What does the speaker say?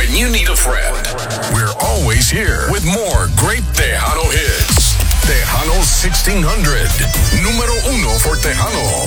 when you need a friend. We're always here with more great Tejano hits. Tejano 1600, número uno for Tejano.